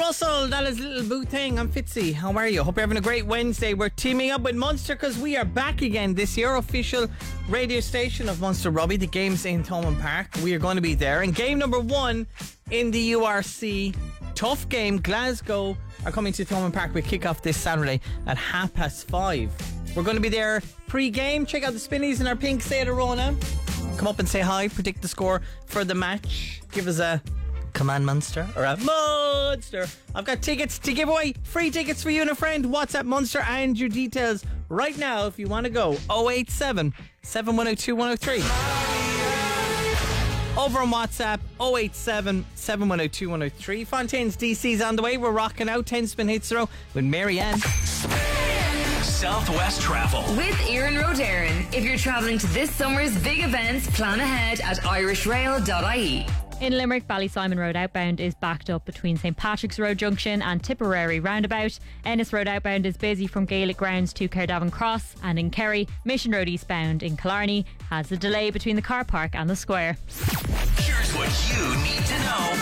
Russell, that is Little Boo Thing. I'm Fitzy. How are you? Hope you're having a great Wednesday. We're teaming up with Munster because we are back again this year. Official radio station of Munster Rugby. The game's in Thomond Park. We are going to be there. And game number 1 in the URC. Tough game. Glasgow are coming to Thomond Park. We kick off this Saturday at 5:30. We're going to be there pre-game. Check out the Spinnies in our pink Seda Rona. Come up and say hi. Predict the score for the match. Give us a come on, Munster, or a Munster. I've got tickets to give away. Free tickets for you and a friend. WhatsApp Munster and your details right now if you want to go. 087 7102 103. Over on WhatsApp, 087 7102 103. Fontaine's DC's on the way. We're rocking out 10 spin hits in a row with Mary Ann. Southwest Travel with Ian Rodarin. If you're travelling to this summer's big events, plan ahead at irishrail.ie. In Limerick, Ballysimon Road outbound is backed up between St Patrick's Road Junction and Tipperary roundabout. Ennis Road outbound is busy from Gaelic Grounds to Cairdavan Cross, and in Kerry, Mission Road eastbound in Killarney has a delay between the car park and the square. Here's what you need to know.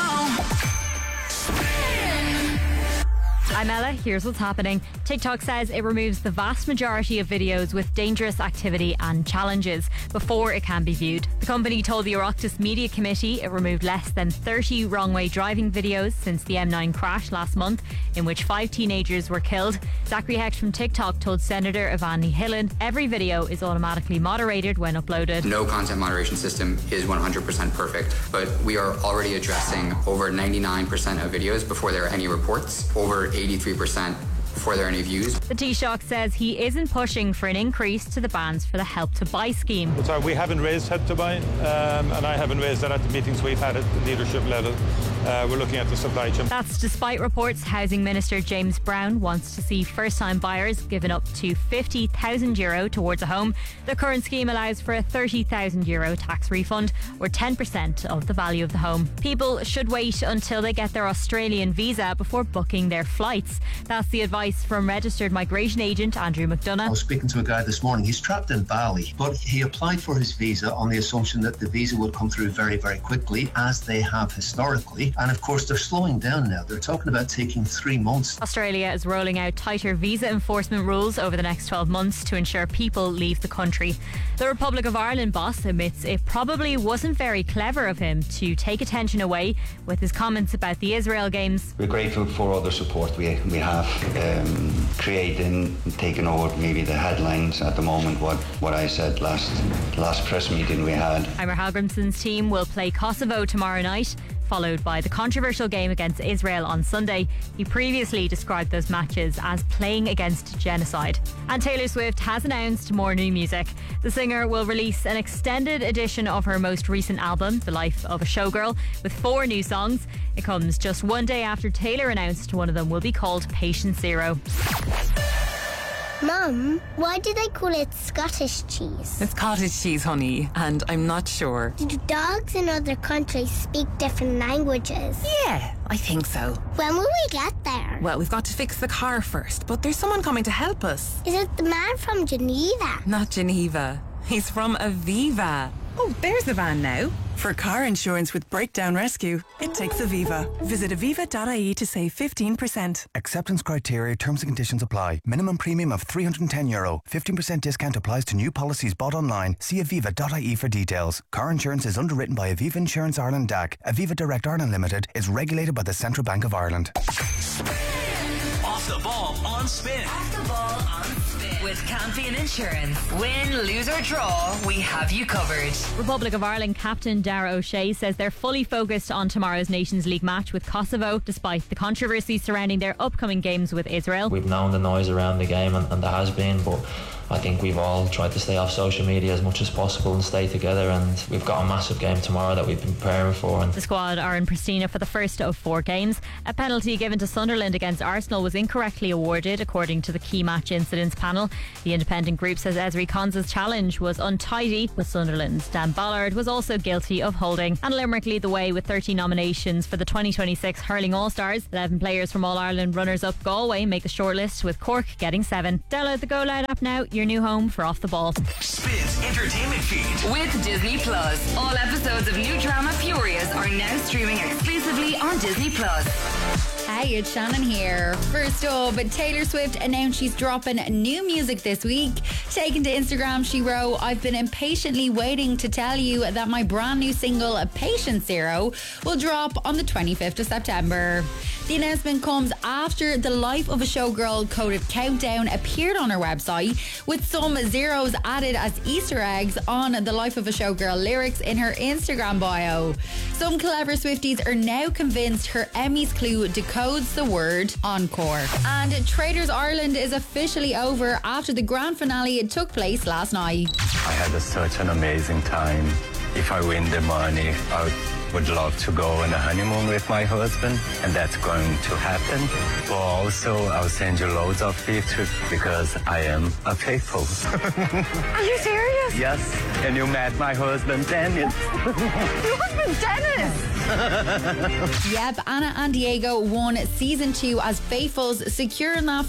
I'm Ella, here's what's happening. TikTok says it removes the vast majority of videos with dangerous activity and challenges before it can be viewed. The company told the Oireachtas Media Committee it removed less than 30 wrong-way driving videos since the M9 crash last month, in which 5 teenagers were killed. Zachary Hecht from TikTok told Senator Ivani Hillen every video is automatically moderated when uploaded. No content moderation system is 100% perfect, but we are already addressing over 99% of videos before there are any reports, over 83% before there are any views. The Taoiseach says he isn't pushing for an increase to the bans for the Help to Buy scheme. Sorry, we haven't raised Help to Buy, and I haven't raised that at the meetings we've had at the leadership level. We're looking at the supply chain. That's despite reports Housing Minister James Brown wants to see first-time buyers given up to €50,000 towards a home. The current scheme allows for a €30,000 tax refund, or 10% of the value of the home. People should wait until they get their Australian visa before booking their flights. That's the advice from registered migration agent Andrew McDonough. I was speaking to a guy this morning. He's trapped in Bali, but he applied for his visa on the assumption that the visa would come through very, very quickly, as they have historically. And of course, they're slowing down now. They're talking about taking 3 months. Australia is rolling out tighter visa enforcement rules over the next 12 months to ensure people leave the country. The Republic of Ireland boss admits it probably wasn't very clever of him to take attention away with his comments about the Israel games. We're grateful for all the support we have creating, taking over maybe the headlines at the moment, what I said last press meeting we had. Eimer Hallgrimsson's team will play Kosovo tomorrow night, followed by the controversial game against Israel on Sunday. He previously described those matches as playing against genocide. And Taylor Swift has announced more new music. The singer will release an extended edition of her most recent album, The Life of a Showgirl, with 4 new songs. It comes just one day after Taylor announced one of them will be called Patient Zero. Mum, why do they call it Scottish cheese? It's cottage cheese, honey, and I'm not sure. Do dogs in other countries speak different languages? Yeah, I think so. When will we get there? Well, we've got to fix the car first, but there's someone coming to help us. Is it the man from Geneva? Not Geneva. He's from Aviva. Oh, there's the van now. For car insurance with Breakdown Rescue, it takes Aviva. Visit aviva.ie to save 15%. Acceptance criteria, terms and conditions apply. Minimum premium of €310. 15% discount applies to new policies bought online. See aviva.ie for details. Car insurance is underwritten by Aviva Insurance Ireland DAC. Aviva Direct Ireland Limited is regulated by the Central Bank of Ireland. Off the ball on Spin. Off the ball on Spin. With Campion Insurance. Win, lose or draw, we have you covered. Republic of Ireland captain Dara O'Shea says they're fully focused on tomorrow's Nations League match with Kosovo, despite the controversy surrounding their upcoming games with Israel. We've known the noise around the game and there has been, but I think we've all tried to stay off social media as much as possible and stay together, and we've got a massive game tomorrow that we've been preparing for. The squad are in Pristina for the first of 4 games. A penalty given to Sunderland against Arsenal was incorrectly awarded, according to the key match incidents panel. The independent group says Ezri Konsa's challenge was untidy with Sunderland's Dan Ballard was also guilty of holding. And Limerick lead the way with 13 nominations for the 2026 Hurling All-Stars. 11 players from All-Ireland runners-up Galway make the shortlist, with Cork getting 7. Download the Go Loud app now, your new home for Off the Ball. Spins Entertainment Feed with Disney Plus. All episodes of new drama Furious are now streaming exclusively on Disney Plus. Hey, it's Shannon here. First up, Taylor Swift announced she's dropping new music this week. Taken to Instagram, she wrote, "I've been impatiently waiting to tell you that my brand new single, Patient Zero, will drop on the 25th of September. The announcement comes after the Life of a Showgirl coded countdown appeared on her website, with some zeros added as Easter eggs on the Life of a Showgirl lyrics in her Instagram bio. Some clever Swifties are now convinced her Emmy's clue decodes the word encore. And Traders Ireland is officially over after the grand finale took place last night. I had such an amazing time. If I win the money, I would love to go on a honeymoon with my husband, and that's going to happen. But also, I'll send you loads of pictures because I am a faithful. Are you serious? Yes, and you met my husband, Dennis. Your husband, Dennis? Yep, Anna and Diego won season 2 as faithfuls, securing that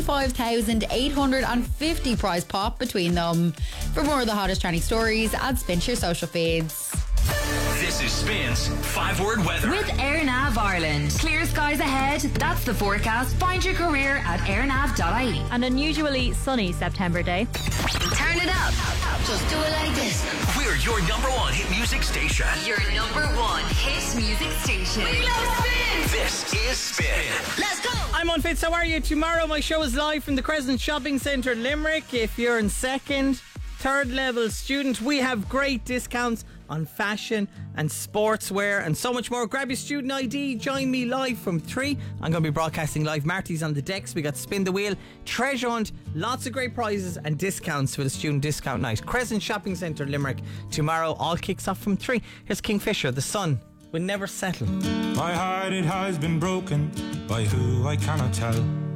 45,850 prize pot between them. For more of the hottest trending stories, add Spin to your social feeds. This is Spin's 5-word weather. With AirNav Ireland. Clear skies ahead. That's the forecast. Find your career at airnav.ie. An unusually sunny September day. Turn it up. Just do it like this. We're your number one hit music station. Your number one hit music station. We love Spin. This is Spin. Let's go. I'm on Fitz. How are you? Tomorrow my show is live from the Crescent Shopping Centre, Limerick. If you're in second, third level student, we have great discounts on fashion and sportswear and so much more. Grab your student ID. Join me live from 3. I'm going to be broadcasting live. Marty's on the decks. We got Spin the Wheel, Treasure Hunt, lots of great prizes and discounts for the student discount night. Crescent Shopping Centre, Limerick. Tomorrow all kicks off from 3. Here's Kingfisher. The sun will never settle. My heart, it has been broken by who I cannot tell.